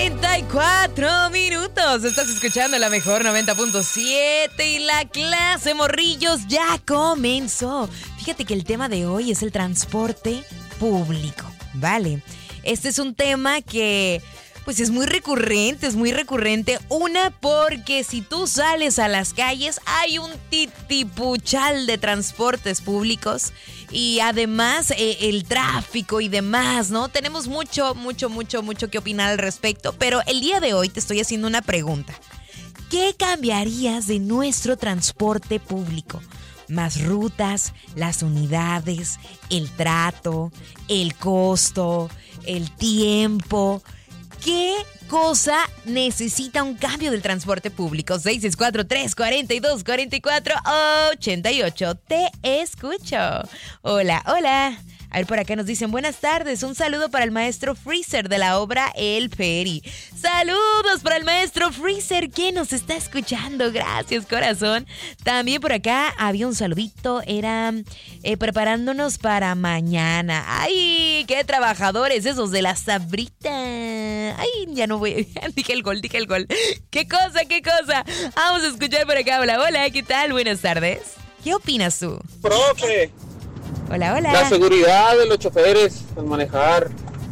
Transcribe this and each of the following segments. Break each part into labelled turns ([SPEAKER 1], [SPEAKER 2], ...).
[SPEAKER 1] 34 minutos. Estás escuchando la mejor 90.7 y la clase morrillos ya comenzó. Fíjate que el tema de hoy es el transporte público, ¿vale? Este es un tema que pues es muy recurrente, Una, porque si tú sales a las calles hay un titipuchal de transportes públicos y además el tráfico y demás, ¿no? Tenemos mucho que opinar al respecto, pero el día de hoy te estoy haciendo una pregunta. ¿Qué cambiarías de nuestro transporte público? Más rutas, las unidades, el trato, el costo, el tiempo. ¿Qué cosa necesita un cambio del transporte público? 664-342-4488. Te escucho. Hola. A ver, por acá nos dicen, buenas tardes, un saludo para el maestro Freezer de la obra El Peri. Saludos para el maestro Freezer que nos está escuchando, gracias corazón. También por acá había un saludito, era preparándonos para mañana. ¡Ay, qué trabajadores esos de la sabrita! ¡Ay, ya no voy! Dije el gol. ¡Qué cosa! Vamos a escuchar por acá, hola, ¿qué tal? Buenas tardes. ¿Qué opinas tú?
[SPEAKER 2] Profe.
[SPEAKER 1] Hola.
[SPEAKER 2] La seguridad de los choferes al manejar.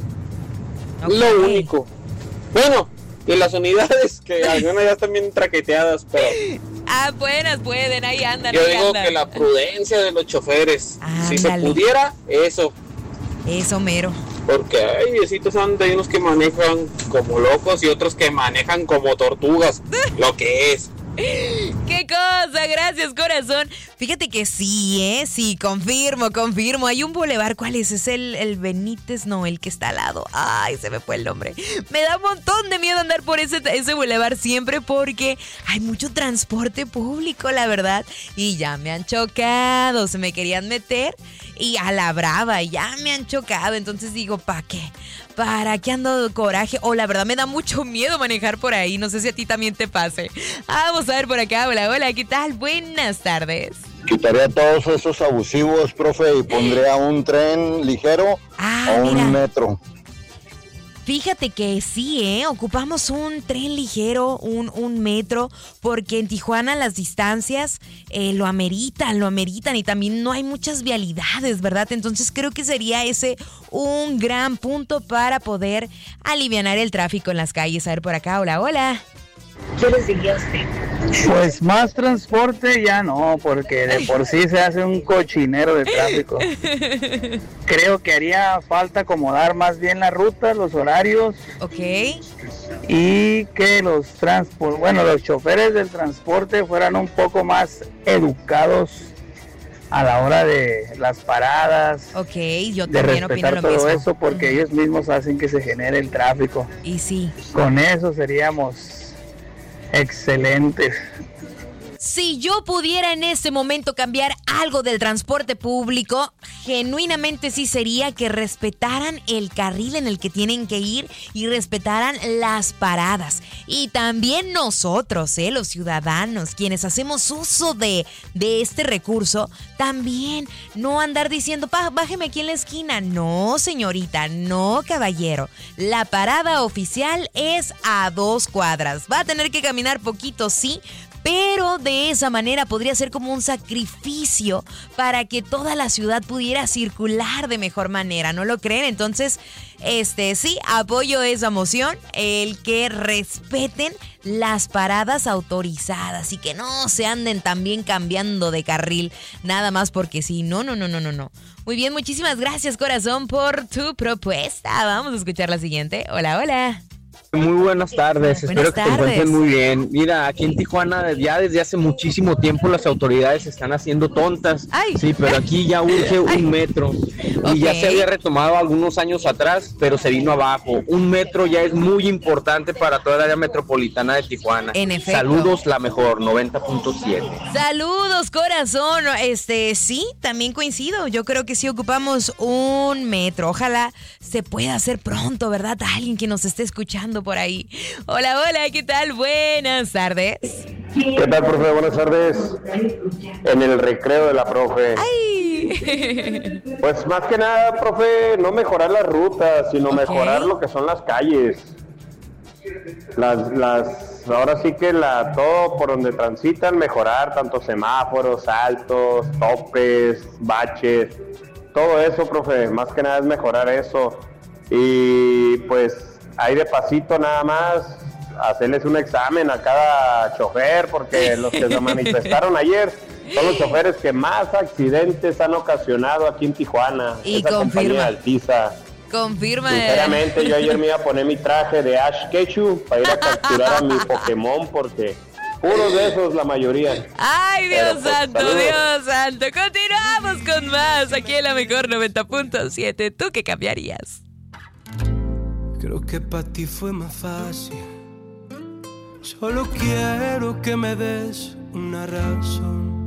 [SPEAKER 1] Okay.
[SPEAKER 2] Lo único. Bueno, y las unidades que algunas ya están bien traqueteadas, pero...
[SPEAKER 1] Buenas pueden, ahí andan.
[SPEAKER 2] Yo digo que la prudencia de los choferes.
[SPEAKER 1] Ándale.
[SPEAKER 2] Si se pudiera, eso.
[SPEAKER 1] Eso mero.
[SPEAKER 2] Porque hay viecitos hay unos que manejan como locos y otros que manejan como tortugas. Lo que es.
[SPEAKER 1] ¡Qué cosa! Gracias, corazón. Fíjate que sí, sí, confirmo. Hay un bulevar, ¿cuál es? Es el Benítez, no, el que está al lado. Ay, se me fue el nombre. Me da un montón de miedo andar por ese bulevar siempre porque hay mucho transporte público, la verdad. Y ya me han chocado, se me querían meter y a la brava, ya me han chocado. Entonces digo, ¿para qué? ¿Para qué ando de coraje? La verdad me da mucho miedo manejar por ahí. No sé si a ti también te pase. Vamos a ver por acá. Hola, ¿qué tal? Buenas tardes.
[SPEAKER 3] Quitaría todos esos abusivos, profe, y pondría un tren ligero o un metro.
[SPEAKER 1] Fíjate que sí, ocupamos un tren ligero, un metro, porque en Tijuana las distancias lo ameritan y también no hay muchas vialidades, ¿verdad? Entonces creo que sería ese un gran punto para poder alivianar el tráfico en las calles. A ver por acá, hola.
[SPEAKER 4] ¿Qué les diría a usted?
[SPEAKER 5] Pues más transporte ya no, porque de por sí se hace un cochinero de tráfico. Creo que haría falta acomodar más bien la ruta, los horarios.
[SPEAKER 1] Ok.
[SPEAKER 5] Y que los choferes del transporte fueran un poco más educados a la hora de las paradas.
[SPEAKER 1] Ok, yo también opino lo
[SPEAKER 5] mismo. De respetar todo eso, porque ellos mismos hacen que se genere el tráfico.
[SPEAKER 1] Y sí.
[SPEAKER 5] Con eso seríamos excelentes.
[SPEAKER 1] Si yo pudiera en este momento cambiar algo del transporte público, genuinamente sí sería que respetaran el carril en el que tienen que ir y respetaran las paradas. Y también nosotros, los ciudadanos, quienes hacemos uso de este recurso, también no andar diciendo, bájeme aquí en la esquina. No, señorita, no, caballero. La parada oficial es a 2 cuadras. Va a tener que caminar poquito, sí, pero de esa manera podría ser como un sacrificio para que toda la ciudad pudiera circular de mejor manera, ¿no lo creen? Entonces, sí, apoyo esa moción, el que respeten las paradas autorizadas y que no se anden también cambiando de carril, nada más porque sí, no. Muy bien, muchísimas gracias, corazón, por tu propuesta. Vamos a escuchar la siguiente. Hola.
[SPEAKER 6] Muy buenas tardes, espero que te encuentren muy bien. Mira, aquí en Tijuana ya desde hace muchísimo tiempo las autoridades se están haciendo tontas.
[SPEAKER 1] Ay.
[SPEAKER 6] Sí, pero aquí ya urge un metro. Y ya se había retomado algunos años atrás, pero se vino abajo. Un metro ya es muy importante para toda el área metropolitana de Tijuana.
[SPEAKER 1] En efecto.
[SPEAKER 6] Saludos, la mejor, 90.7.
[SPEAKER 1] Saludos, corazón. Sí, también coincido. Yo creo que sí ocupamos un metro. Ojalá se pueda hacer pronto, ¿verdad? Alguien que nos esté escuchando por ahí. Hola, ¿qué tal? Buenas tardes.
[SPEAKER 3] ¿Qué tal, profe? Buenas tardes. En el recreo de la profe.
[SPEAKER 1] ¡Ay!
[SPEAKER 3] Pues más que nada, profe, no mejorar las rutas, sino mejorar lo que son las calles.
[SPEAKER 7] ahora sí que todo por donde transitan, mejorar tanto semáforos, altos, topes, baches, todo eso, profe, más que nada es mejorar eso. Y pues ahí de pasito nada más hacerles un examen a cada chofer, porque los que se manifestaron ayer son los choferes que más accidentes han ocasionado aquí en Tijuana.
[SPEAKER 1] Y
[SPEAKER 7] esa compañía Altiza.
[SPEAKER 1] Confirma.
[SPEAKER 7] Sinceramente, yo ayer me iba a poner mi traje de Ash Ketchum para ir a capturar a mi Pokémon, porque puros de esos la mayoría.
[SPEAKER 1] Ay, Dios
[SPEAKER 7] Pero,
[SPEAKER 1] santo,
[SPEAKER 7] saludos.
[SPEAKER 1] Dios santo. Continuamos con más aquí en la mejor 90.7. ¿Tú qué cambiarías?
[SPEAKER 8] Creo que para ti fue más fácil. Solo quiero que me des una razón